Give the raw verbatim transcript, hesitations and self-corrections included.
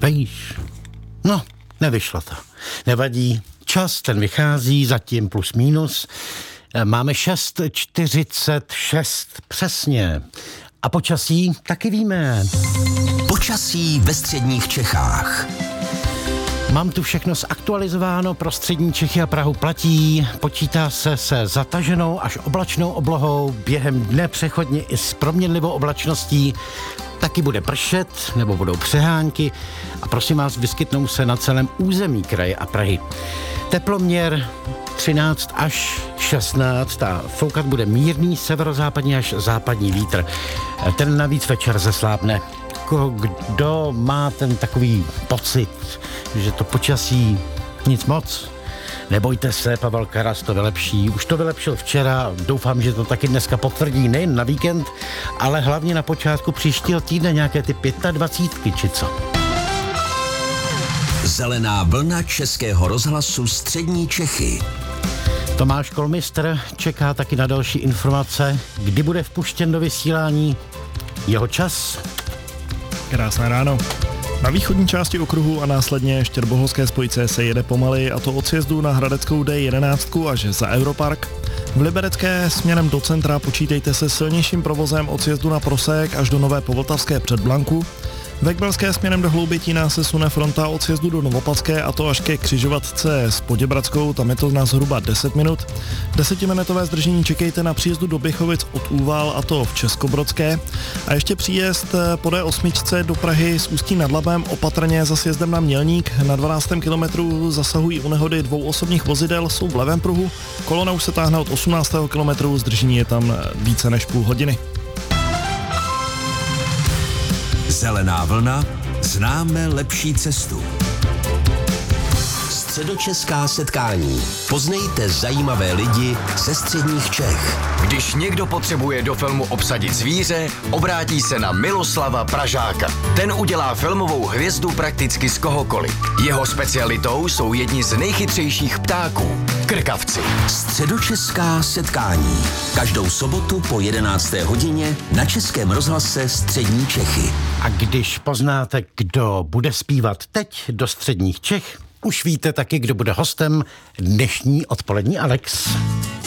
Víš? No, nevyšlo to. Nevadí. Čas, ten vychází, zatím plus minus. Máme šest čtyřicet šest přesně. A počasí taky víme. Počasí ve středních Čechách. Mám tu všechno zaktualizováno, pro střední Čechy a Prahu platí, počítá se se zataženou až oblačnou oblohou, během dne přechodně i s proměnlivou oblačností, taky bude pršet, nebo budou přehánky a prosím vás, vyskytnou se na celém území kraje a Prahy. Teploměr třináct až šestnáct a foukat bude mírný severozápadní až západní vítr. Ten navíc večer zeslábne. Kdo má ten takový pocit, že to počasí nic moc, nebojte se, Pavel Karas to vylepší. Už to vylepšil včera, doufám, že to taky dneska potvrdí nejen na víkend, ale hlavně na počátku příštího týdne nějaké ty dvacítky či co. Zelená vlna Českého rozhlasu střední Čechy. Tomáš Kolmistr čeká taky na další informace, kdy bude vpuštěn do vysílání jeho čas. Krásné ráno. Na východní části okruhu a následně Štěrboholské spojce se jede pomaly, a to od sjezdu na Hradeckou D jedenáct až za Europark. V Liberecké směrem do centra počítejte se silnějším provozem od sjezdu na Prosek až do Nové Povltavské před Blanku. Ve Kbelské směrem do Hloubitína se sune fronta od sjezdu do Novopatské, a to až ke křižovatce s Poděbradskou, tam je to na zhruba deset minut. Desetiminutové zdržení čekejte na příjezdu do Běchovic od Úval, a to v Českobrodské. A ještě příjezd po D osm do Prahy s Ústí nad Labem opatrně za sjezdem na Mělník. Na dvanáctém kilometru zasahují u nehody dvou osobních vozidel, jsou v levém pruhu. Kolona už se táhne od osmnáctého kilometru, zdržení je tam více než půl hodiny. Zelená vlna, známe lepší cestu. Středočeská setkání. Poznejte zajímavé lidi ze středních Čech. Když někdo potřebuje do filmu obsadit zvíře, obrátí se na Miloslava Pražáka. Ten udělá filmovou hvězdu prakticky z kohokoliv. Jeho specialitou jsou jedni z nejchytřejších ptáků – krkavci. Středočeská setkání. Každou sobotu po jedenácté hodině na Českém rozhlase střední Čechy. A když poznáte, kdo bude zpívat teď do středních Čech, už víte taky, kdo bude hostem dnešní odpolední Alex.